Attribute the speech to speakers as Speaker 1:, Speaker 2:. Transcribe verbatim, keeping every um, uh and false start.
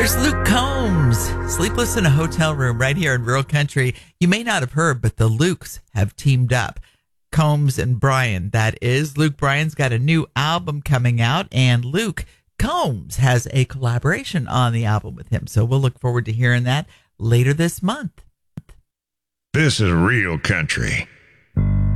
Speaker 1: There's Luke Combs, sleepless in a hotel room right here in rural country. You may not have heard, but the Lukes have teamed up. Combs and Bryan, that is. Luke Bryan's got a new album coming out, and Luke Combs has a collaboration on the album with him. So we'll look forward to hearing that later this month.
Speaker 2: This is real country.